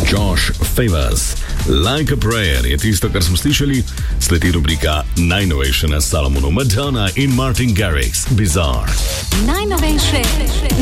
Josh Favors. Like a Prayer je tisto, kar smo slišali. Sledi rubrika najnovejše na Salomonu. Madonna in Martin Garrix. Bizarre. Najnovejše